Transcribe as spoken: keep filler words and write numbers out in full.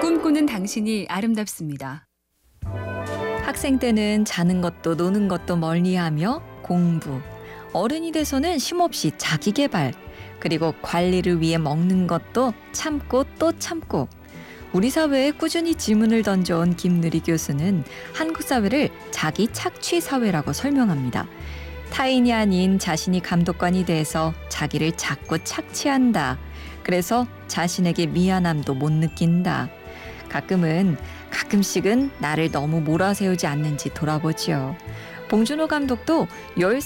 꿈꾸는 당신이 아름답습니다. 학생 때는 자는 것도 노는 것도 멀리하며 공부, 어른이 돼서는 쉼없이 자기 개발, 그리고 관리를 위해 먹는 것도 참고 또 참고. 우리 사회에 꾸준히 질문을 던져온 김누리 교수는 한국 사회를 자기 착취 사회라고 설명합니다. 타인이 아닌 자신이 감독관이 돼서 자기를 자꾸 착취한다. 그래서 자신에게 미안함도 못 느낀다. 가끔은 가끔씩은 나를 너무 몰아세우지 않는지 돌아보지요. 봉준호 감독도